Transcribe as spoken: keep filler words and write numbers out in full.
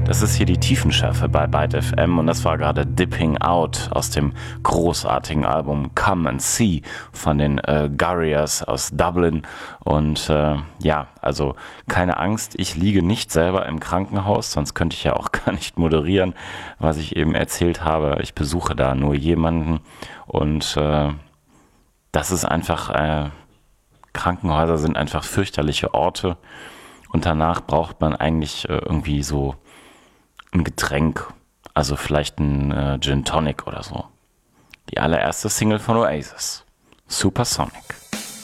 Das ist hier die Tiefenschärfe bei Byte F M und das war gerade Dipping Out aus dem großartigen Album Come and See von den äh, Gurriers aus Dublin. Und äh, ja, also keine Angst, ich liege nicht selber im Krankenhaus, sonst könnte ich ja auch gar nicht moderieren, was ich eben erzählt habe. Ich besuche da nur jemanden und äh, das ist einfach, äh, Krankenhäuser sind einfach fürchterliche Orte und danach braucht man eigentlich äh, irgendwie so ein Getränk, also vielleicht ein äh, Gin Tonic oder so. Die allererste Single von Oasis, Supersonic.